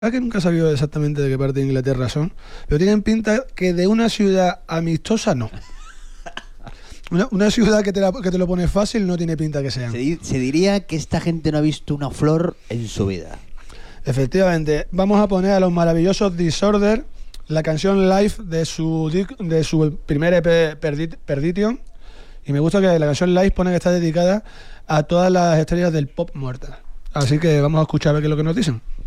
que nunca he sabido exactamente de qué parte de Inglaterra son, pero tienen pinta que de una ciudad amistosa no. Una ciudad que te lo pone fácil no tiene pinta que sean. Se diría que esta gente no ha visto una flor en su vida. Efectivamente, vamos a poner a los maravillosos Disorder, la canción live de su primer EP Perdition. Y me gusta que la canción live pone que está dedicada a todas las estrellas del pop muertas. Así que vamos a escuchar a ver qué es lo que nos dicen.